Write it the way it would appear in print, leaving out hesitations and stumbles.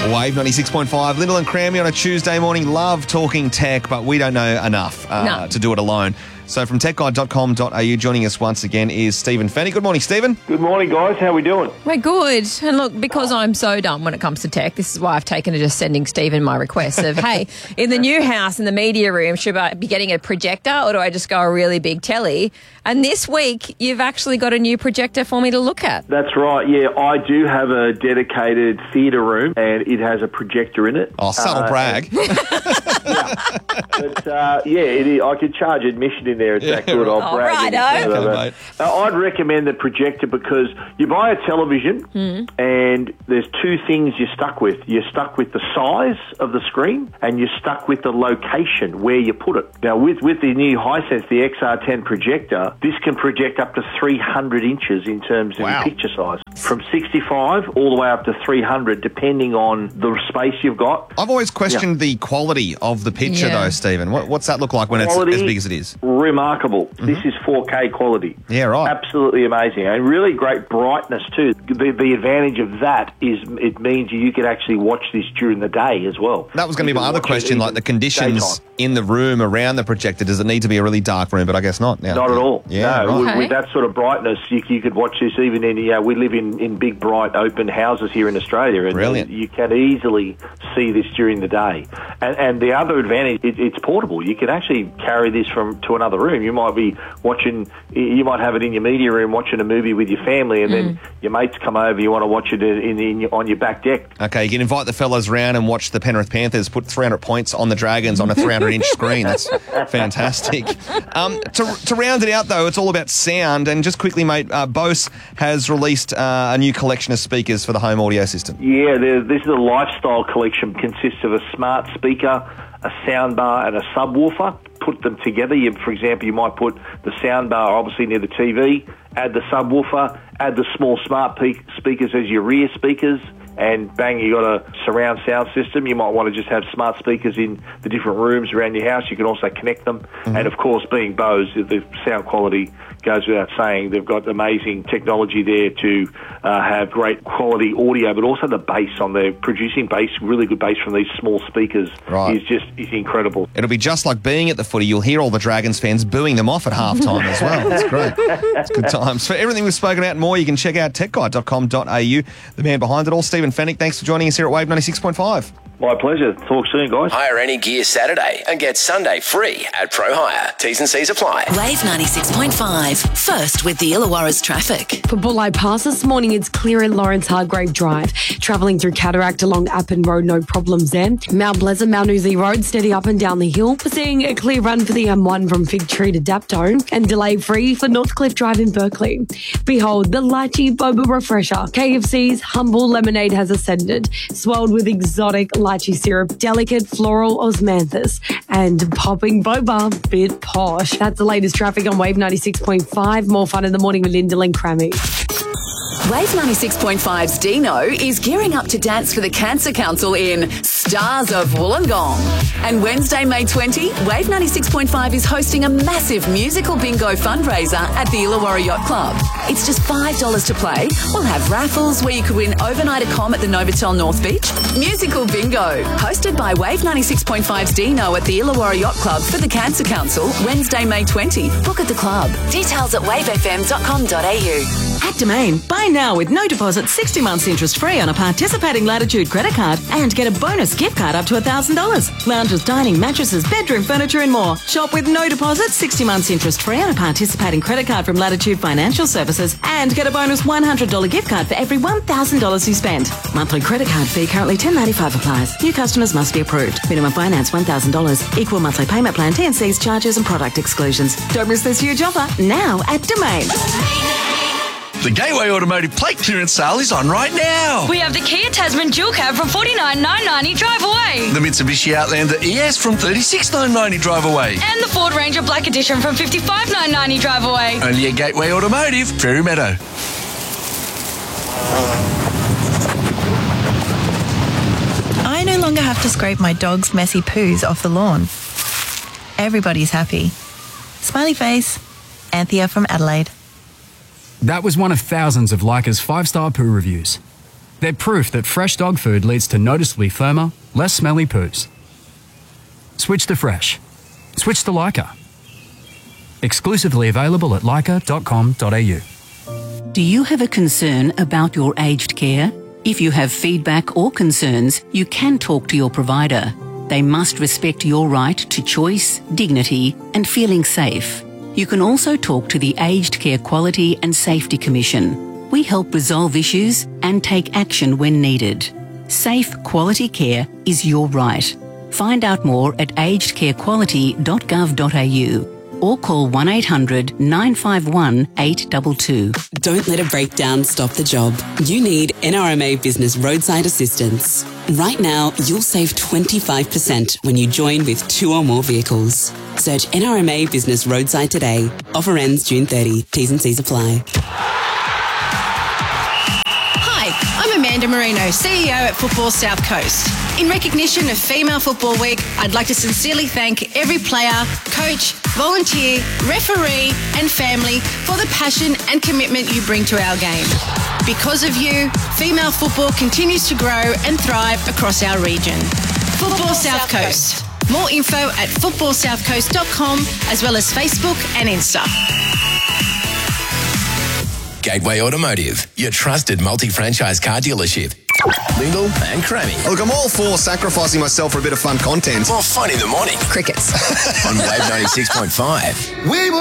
Wave 96.5, Lyndall and Crammy on a Tuesday morning. Love talking tech, but we don't know enough to do it alone. So from techguide.com.au, joining us once again is Stephen Fennick. Good morning, Stephen. Good morning, guys. How are we doing? We're good. And look, because I'm so dumb when it comes to tech, this is why I've taken to just sending Stephen my request of, hey, in the new house, in the media room, should I be getting a projector or do I just go a really big telly? And this week, you've actually got a new projector for me to look at. That's right. Yeah, I do have a dedicated theatre room and it has a projector in it. Oh, subtle brag. But, it is. I could charge admission in there. It's that good. I'll brag. I'd recommend the projector because you buy a television and there's two things you're stuck with. You're stuck with the size of the screen and you're stuck with the location where you put it. Now, with the new Hisense, the XR10 projector, this can project up to 300 inches in terms of picture size. From 65 all the way up to 300, depending on the space you've got. I've always questioned the quality of the picture, though, Stephen. What's that look like when it's as big as it is? Remarkable. This is 4K quality. Yeah, right. Absolutely amazing. And really great brightness, too. The advantage of that is it means you could actually watch this during the day as well. That was going to be my other question, like the conditions in the room around the projector. Does it need to be a really dark room? But I guess not. Not at all. Yeah, no, right. With that sort of brightness, you could watch this even in, we live in big, bright, open houses here in Australia. And brilliant. You can easily see this during the day. And the other advantage, it's portable. You can actually carry this to another room. You might be you might have it in your media room watching a movie with your family and then your mates come over, you want to watch it on your back deck. Okay, you can invite the fellas round and watch the Penrith Panthers put 300 points on the Dragons on a 300-inch screen. That's fantastic. To round it out, though, it's all about sound. And just quickly, mate, Bose has released a new collection of speakers for the home audio system. Yeah, this is a lifestyle collection. Consists of a smart speaker, a soundbar and a subwoofer. Put them together. For example, you might put the soundbar obviously near the TV, add the subwoofer, add the small smart speakers as your rear speakers, and bang, you got a surround sound system. You might want to just have smart speakers in the different rooms around your house. You can also connect them. And of course, being Bose, the sound quality goes without saying. They've got amazing technology there to have great quality audio, but also the bass producing bass, really good bass from these small speakers is incredible. It'll be just like being at the footy. You'll hear all the Dragons fans booing them off at halftime as well. That's great. It's good times. For everything we've spoken about and more, you can check out techguide.com.au. The man behind it all, Stephen Fennick, thanks for joining us here at Wave 96.5. My pleasure. Talk soon, guys. Hire any gear Saturday and get Sunday free at Pro Hire. T's and C's apply. Wave 96.5. First with the Illawarra's traffic. For Bulli Pass this morning, it's clear at Lawrence Hargrave Drive. Travelling through Cataract along Appin Road, no problems there. Mount Pleasant, Mount Uzi Road, steady up and down the hill. We're seeing a clear run for the M1 from Fig Tree to Daptone and delay free for Northcliffe Drive in Berkeley. Behold, the Lychee Boba Refresher. KFC's Humble Lemonade has ascended, swelled with exotic lychee syrup, delicate floral osmanthus, and popping boba, bit posh. That's the latest traffic on Wave 96.5. More fun in the morning with Lyndall and Crammy. Wave 96.5's Dino is gearing up to dance for the Cancer Council in Stars of Wollongong. And Wednesday, May 20, Wave 96.5 is hosting a massive musical bingo fundraiser at the Illawarra Yacht Club. It's just $5 to play. We'll have raffles where you could win overnight accom at the Novotel North Beach. Musical bingo, hosted by Wave 96.5's Dino at the Illawarra Yacht Club for the Cancer Council, Wednesday, May 20. Book at the club. Details at wavefm.com.au. At Domain, buy now with no deposit, 60 months interest free on a participating Latitude credit card and get a bonus gift card up to $1,000. Lounges, dining, mattresses, bedroom furniture and more. Shop with no deposit, 60 months interest free on a participating credit card from Latitude Financial Services and get a bonus $100 gift card for every $1,000 you spend. Monthly credit card fee currently $10.95 applies. New customers must be approved. Minimum finance $1,000. Equal monthly payment plan, T&Cs, charges and product exclusions. Don't miss this huge offer now at Domain. The Gateway Automotive plate clearance sale is on right now. We have the Kia Tasman dual cab from $49,990 drive away. The Mitsubishi Outlander ES from $36,990 drive away. And the Ford Ranger Black Edition from $55,990 drive away. Only at Gateway Automotive, Fairy Meadow. I no longer have to scrape my dog's messy poos off the lawn. Everybody's happy. Smiley face, Anthea from Adelaide. That was one of thousands of Leica's 5-star poo reviews. They're proof that fresh dog food leads to noticeably firmer, less smelly poos. Switch to Fresh. Switch to Leica. Exclusively available at leica.com.au. Do you have a concern about your aged care? If you have feedback or concerns, you can talk to your provider. They must respect your right to choice, dignity, and feeling safe. You can also talk to the Aged Care Quality and Safety Commission. We help resolve issues and take action when needed. Safe, quality care is your right. Find out more at agedcarequality.gov.au or call 1800 951 822. Don't let a breakdown stop the job. You need NRMA Business Roadside Assistance. Right now, you'll save 25% when you join with 2 or more vehicles. Search NRMA Business Roadside today. Offer ends June 30. T's and C's apply. Hi, I'm Amanda Marino, CEO at Football South Coast. In recognition of Female Football Week, I'd like to sincerely thank every player, coach, volunteer, referee and family for the passion and commitment you bring to our game. Because of you, female football continues to grow and thrive across our region. Football South Coast. More info at footballsouthcoast.com as well as Facebook and Insta. Gateway Automotive, your trusted multi-franchise car dealership. Lingle and Crammy. Look, I'm all for sacrificing myself for a bit of fun content. More fun in the morning. Crickets. On Wave 96.5. We